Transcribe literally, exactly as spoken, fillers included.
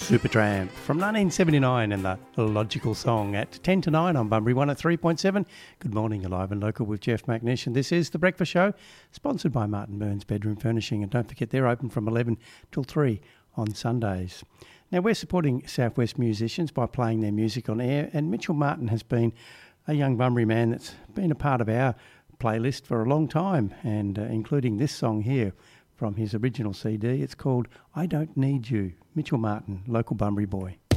Supertramp from nineteen seventy-nine and the Logical Song at ten to nine on Bunbury one oh three point seven. Good morning, Alive and Local with Jeff McNish, and this is The Breakfast Show, sponsored by Martin Burns Bedroom Furnishing, and don't forget they're open from eleven till three on Sundays. Now, we're supporting Southwest musicians by playing their music on air, and Mitchell Martin has been a young Bunbury man that's been a part of our playlist for a long time, and uh, including this song here from his original C D. It's called I Don't Need You. Mitchell Martin, local Bunbury boy.